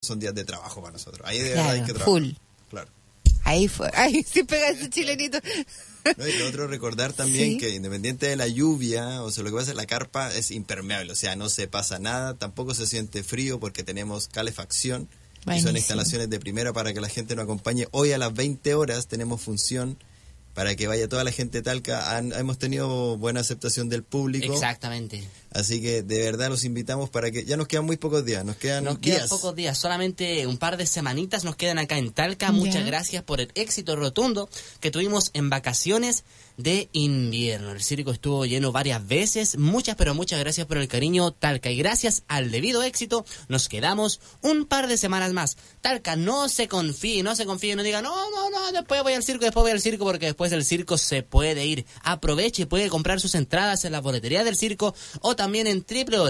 son días de trabajo para nosotros. Ahí de verdad hay que trabajar. Full. Claro. Ahí sí pega ese chilenito. No, y lo otro, recordar también que independiente de la lluvia, o sea, lo que pasa es que la carpa es impermeable, o sea, no se pasa nada, tampoco se siente frío porque tenemos calefacción. Buenísimo. Y son instalaciones de primera para que la gente nos acompañe. Hoy a las 20 horas tenemos función para que vaya toda la gente de Talca. Hemos tenido buena aceptación del público. Exactamente. Así que de verdad los invitamos para que... Ya nos quedan muy pocos días, nos quedan pocos días, solamente un par de semanitas nos quedan acá en Talca. Muchas gracias por el éxito rotundo que tuvimos en vacaciones de invierno. El circo estuvo lleno varias veces. Muchas, pero muchas gracias por el cariño, Talca. Y gracias al debido éxito nos quedamos un par de semanas más. Talca, no se confíe, no diga, no, después voy al circo, porque después del circo se puede ir. Aproveche y puede comprar sus entradas en la boletería del circo o también en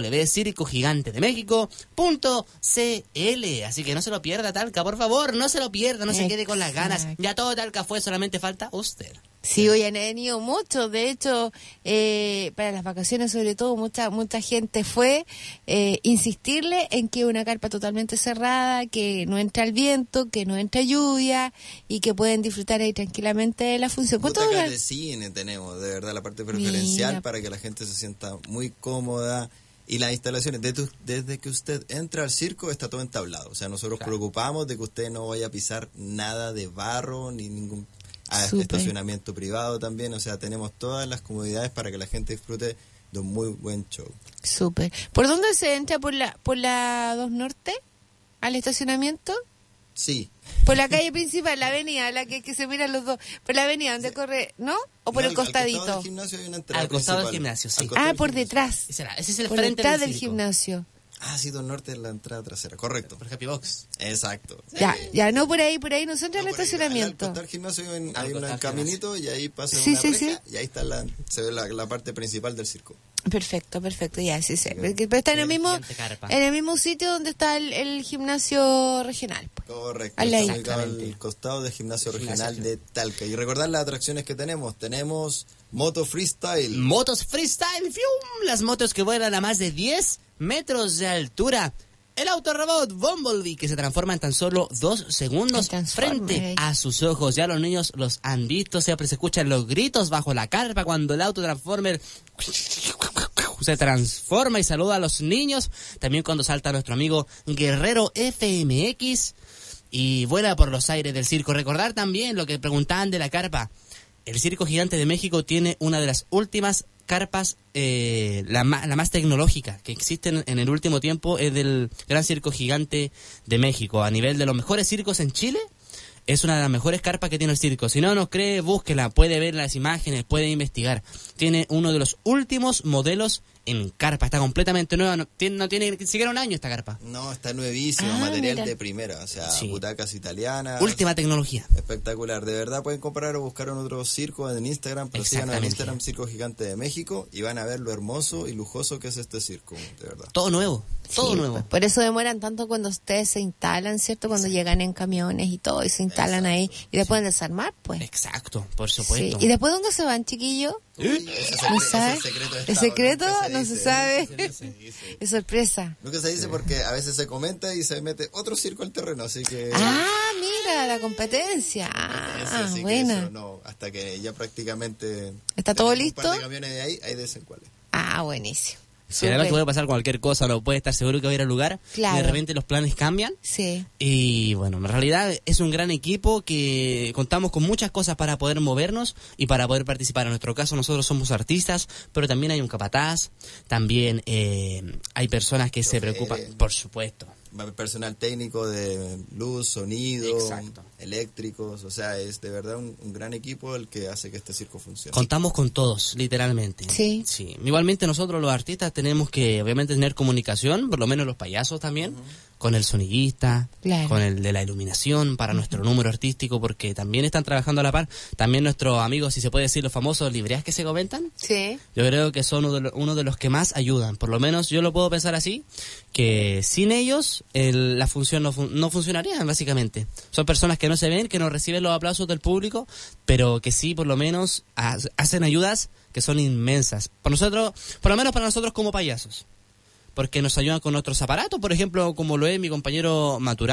www.circogigantedemexico.cl. Así que no se lo pierda, Talca, por favor, no se lo pierda, no se quede con las ganas. Ya todo Talca fue, solamente falta usted. Sí, hoy han venido muchos, de hecho, para las vacaciones sobre todo, mucha gente fue, insistirle en que una carpa totalmente cerrada, que no entra el viento, que no entra lluvia y que pueden disfrutar ahí tranquilamente de la función. Butacas de cine tenemos, de verdad, la parte preferencial para que la gente se sienta muy cómoda. Y las instalaciones, desde que usted entra al circo, está todo entablado. O sea, nosotros preocupamos de que usted no vaya a pisar nada de barro, ni ningún estacionamiento privado también. O sea, tenemos todas las comodidades para que la gente disfrute de un muy buen show. Súper. ¿Por dónde se entra? ¿Por la 2 Norte? ¿Al estacionamiento? Sí. Por la calle principal, la avenida, la que se miran los dos. Por la avenida donde corre, ¿no? ¿O por el costadito? Al costado del gimnasio hay una entrada. Al costado del gimnasio, sí. Por detrás. Ese es el por frente detrás del gimnasio. Sí, 2 Norte es la entrada trasera, correcto. Por Happy Box. Exacto. Ya, no por ahí no se entra el estacionamiento. Al costado del gimnasio hay un caminito y ahí pasa una reja y ahí está se ve la parte principal del circo. Perfecto, ya, sí. Pero está en el mismo sitio donde está el gimnasio regional. Correcto, está ubicado al costado del gimnasio regional de Talca. Y recordar las atracciones que tenemos. Tenemos moto freestyle. Motos freestyle, ¡fium! Las motos que vuelan a más de 10 metros de altura. El autorobot Bumblebee, que se transforma en tan solo 2 segundos frente a sus ojos. Ya los niños los han visto, siempre se escuchan los gritos bajo la carpa cuando el auto Transformer se transforma y saluda a los niños. También cuando salta nuestro amigo Guerrero FMX y vuela por los aires del circo. Recordar también lo que preguntaban de la carpa. El Circo Gigante de México tiene una de las últimas carpas, la más tecnológica que existe en el último tiempo, es del Gran Circo Gigante de México. A nivel de los mejores circos en Chile, es una de las mejores carpas que tiene el circo. Si no nos cree, búsquela, puede ver las imágenes, puede investigar. Tiene uno de los últimos modelos en carpa, está completamente nueva, no tiene ni siquiera un año esta carpa. No, está nuevísimo, material de primera, o sea, butacas italianas. Última tecnología. Espectacular, de verdad pueden comprar o buscar en otro circo en Instagram, pero síganos en Instagram, Circo Gigante de México, y van a ver lo hermoso y lujoso que es este circo, de verdad. Todo nuevo, todo nuevo. Por eso demoran tanto cuando ustedes se instalan, ¿cierto? Cuando llegan en camiones y todo, y se instalan ahí, y después desarmar, pues. Exacto, por supuesto. ¿Y después dónde se van, chiquillos? ¿No sabe? ¿El secreto? No se sabe. Es sorpresa. Nunca se dice porque a veces se comenta y se mete otro circo al terreno, así que... mira, la competencia. Buena. No, hasta que ya prácticamente... ¿Está todo listo? Un par de camiones de ahí de ese cual. Buenísimo. Si además que puede pasar cualquier cosa, no puede estar seguro que va a ir al lugar. Claro. Y de repente los planes cambian. Sí. Y bueno, en realidad es un gran equipo que contamos con muchas cosas para poder movernos y para poder participar. En nuestro caso nosotros somos artistas, pero también hay un capataz, también hay personas que se preocupan, por supuesto. Personal técnico de luz, sonido, eléctricos, o sea, es de verdad un gran equipo el que hace que este circo funcione. Contamos con todos, literalmente. Sí. Igualmente nosotros los artistas tenemos que obviamente tener comunicación, por lo menos los payasos también, con el sonidista, con el de la iluminación para nuestro número artístico, porque también están trabajando a la par. También nuestros amigos, si se puede decir, los famosos libreas que se comentan. Sí. Yo creo que son uno de los que más ayudan, por lo menos yo lo puedo pensar así, que sin ellos la función no funcionaría, básicamente. Son personas que no se ven, que no reciben los aplausos del público, pero que sí, por lo menos, hacen ayudas que son inmensas. Por lo menos para nosotros como payasos. porque nos ayudan con otros aparatos, por ejemplo, como lo es mi compañero Maturana.